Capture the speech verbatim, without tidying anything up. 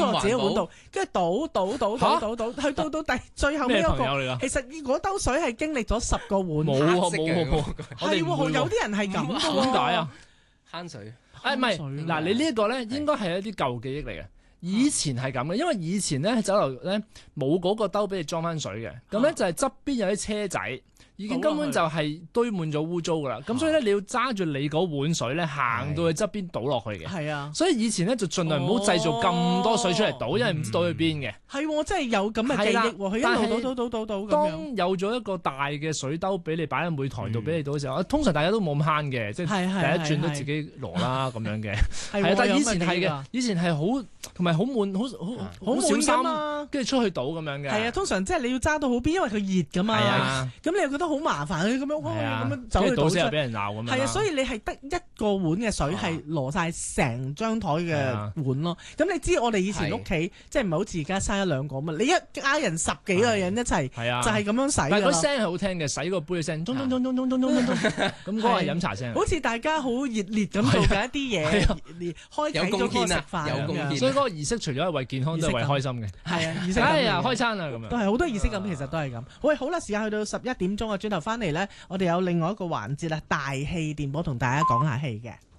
落自己碗度，跟住倒倒倒倒倒倒，去到到第最後尾嗰個，其實嗰兜水係經歷咗十個碗。 冇啊冇冇， 係喎，有啲人係咁嘅。 點解啊？ 慳水。 誒唔係，嗱你呢一個咧應該係一啲舊記憶嚟嘅。以前係咁嘅，因為以前咧喺酒樓咧冇嗰個兜俾你裝翻水嘅，咁咧就係側邊有啲車仔。已經根本就係堆滿咗污糟噶啦，咁所以咧你要揸住你嗰碗水咧行到去側邊倒落去嘅。係啊，所以以前咧就盡量唔好製造咁多水出嚟倒，因為唔知倒去邊嘅。係喎，真係有咁嘅記憶喎，佢一路倒倒倒倒倒咁樣。當有咗一個大嘅水兜俾你擺喺每台度俾你倒嘅時候，通常大家都冇咁慳嘅，即係第一轉都自己攞啦咁樣嘅。係啊，但係以前係嘅，以前係好同埋好滿，好好好小心，跟住出去倒咁樣嘅。係啊，通常即係你要揸到好邊，因為佢熱㗎嘛。係啊，咁你又覺得好麻煩，佢咁樣咁樣走去倒先又俾人鬧咁樣。係啊，所以你係得一個碗嘅水係攞晒成張台嘅碗咯。咁你知我哋以前屋企即係唔係好似而家生一兩個嘛？你一家人十幾個人一齊，就係咁樣洗㗎啦。但係個聲係好聽嘅，洗個杯嘅聲，咚咚咚咚咚咚咚咚，咁嗰個係飲茶聲。好似大家好熱烈咁做緊一啲嘢，開啓咗個食飯咁樣。所以嗰個儀式除咗係為健康，都係為開心嘅。係啊，儀式感。係啊，開餐啊咁樣。都係好多儀式感，其實都係咁。喂，好啦，時間去到十一點鐘啊，轉頭翻嚟咧，我哋有另外一個環節啦，大氣電波同大家講下戲嘅。